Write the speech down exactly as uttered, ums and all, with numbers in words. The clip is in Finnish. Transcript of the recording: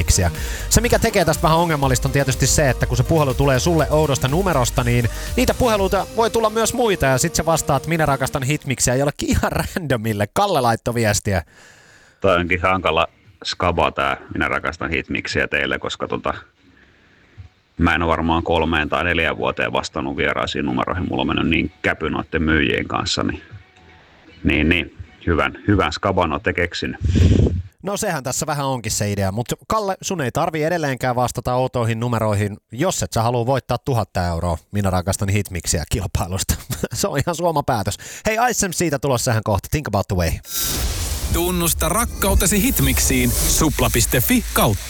hitmiksiä. Se mikä tekee tästä vähän ongelmallista on tietysti se, että kun se puhelu tulee sulle oudosta numerosta, niin niitä puheluita voi tulla myös muita ja sit sä vastaat minä rakastan hitmiksiä jollekin ihan randomille. Kalle laittoi viestiä. Toi onkin hankala skaba tää minä rakastan hitmiksiä teille, koska tota, mä en ole varmaan kolmeen tai neljään vuoteen vastannut vieraisiin numeroihin. Mulla on mennyt niin käpy noitten myyjien kanssa, niin, niin, niin hyvän, hyvän skaban olette keksinyt. No sehän tässä vähän onkin se idea, mutta Kalle, sun ei tarvi edelleenkään vastata outoihin numeroihin, jos et sä halua voittaa tuhatta euroa minä rakastan hitmiksiä kilpailusta. Se on ihan suoma päätös. Hei, Icem siitä tulossa sähän kohta. Think about the way. Tunnusta rakkautesi hitmiksiin supla piste fi kautta.